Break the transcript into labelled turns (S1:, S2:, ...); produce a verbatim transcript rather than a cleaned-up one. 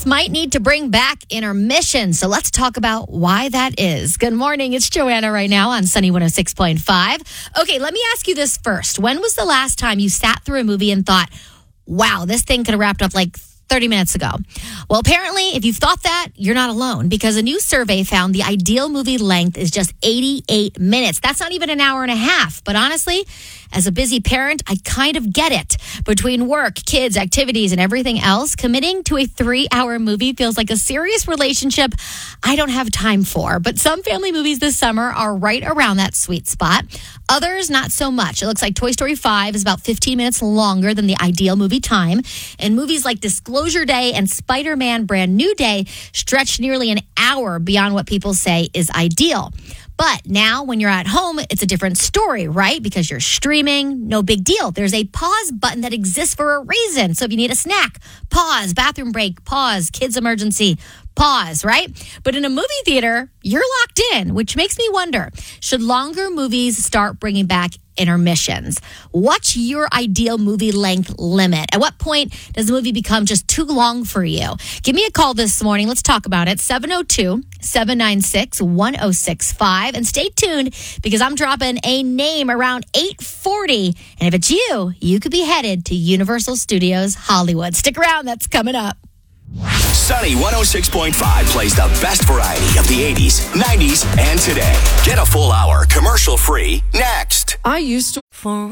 S1: Movies might need to bring back intermission. So let's talk about why that is. Good morning. It's Joanna right now on Sunny one oh six point five. Okay, let me ask you this first. When was the last time you sat through a movie and thought, wow, this thing could have wrapped up like thirty minutes ago? Well, apparently, if you've thought that, you're not alone, because a new survey found the ideal movie length is just eighty-eight minutes. That's not even an hour and a half. But honestly, as a busy parent, I kind of get it. Between work, kids, activities, and everything else, committing to a three-hour movie feels like a serious relationship I don't have time for. But some family movies this summer are right around that sweet spot. Others, not so much. It looks like Toy Story five is about fifteen minutes longer than the ideal movie time. And movies like Disclosure Day and Spider-Man Brand New Day stretch nearly an hour beyond what people say is ideal. But now when you're at home, it's a different story, right? Because you're streaming, no big deal. There's a pause button that exists for a reason. So if you need a snack, pause, bathroom break, pause, kids emergency, pause, right? But in a movie theater, you're locked in, which makes me wonder, should longer movies start bringing back intermissions? What's your ideal movie length limit? At what point does the movie become just too long for you? Give me a call this morning. Let's talk about it. seven oh two, seven nine six, one oh six five. And stay tuned, because I'm dropping a name around eight forty. And if it's you, you could be headed to Universal Studios Hollywood. Stick around. That's coming up.
S2: Sunny one oh six point five plays the best variety of the eighties, nineties, and today. Get a full hour commercial free next.
S3: I used to... For